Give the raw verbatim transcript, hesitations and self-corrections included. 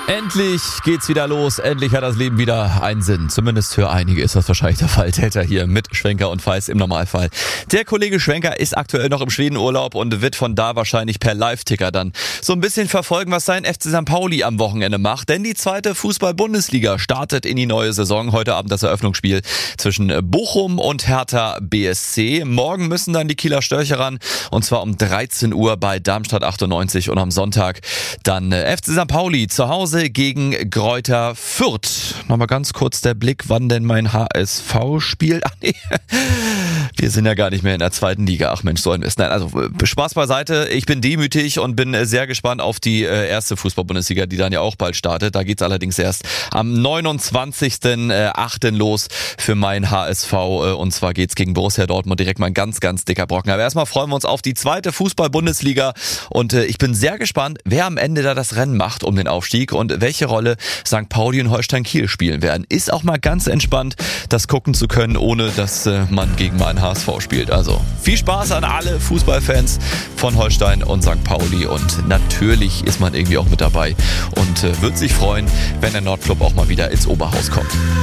Endlich geht's wieder los. Endlich hat das Leben wieder einen Sinn. Zumindest für einige ist das wahrscheinlich der Fall. Täter hier mit Schwenker und Feist im Normalfall. Der Kollege Schwenker ist aktuell noch im Schwedenurlaub und wird von da wahrscheinlich per Live-Ticker dann so ein bisschen verfolgen, was sein F C Sankt Pauli am Wochenende macht. Denn die zweite Fußball-Bundesliga startet in die neue Saison. Heute Abend das Eröffnungsspiel zwischen Bochum und Hertha B S C. Morgen müssen dann die Kieler Störche ran. Und zwar um dreizehn Uhr bei Darmstadt achtundneunzig. Und am Sonntag dann F C Sankt Pauli zu Hause gegen Greuther Fürth. Nochmal ganz kurz der Blick, wann denn mein H S V spielt. Ach nee, wir sind ja gar nicht mehr in der zweiten Liga. Ach Mensch, so ein Mist. Nein, also Spaß beiseite. Ich bin demütig und bin sehr gespannt auf die erste Fußball-Bundesliga, die dann ja auch bald startet. Da geht's allerdings erst am neunundzwanzigsten achten los für mein H S V. Und zwar geht's gegen Borussia Dortmund. Direkt mal ein ganz, ganz dicker Brocken. Aber erstmal freuen wir uns auf die zweite Fußball-Bundesliga. Und ich bin sehr gespannt, wer am Ende da das Rennen macht um den Aufstieg und welche Rolle Sankt Pauli und Holstein Kiel spielen werden. Ist auch mal ganz entspannt, das gucken zu können, ohne dass äh, man gegen meinen H S V spielt. Also viel Spaß an alle Fußballfans von Holstein und Sankt Pauli und natürlich ist man irgendwie auch mit dabei und äh, wird sich freuen, wenn der Nordclub auch mal wieder ins Oberhaus kommt.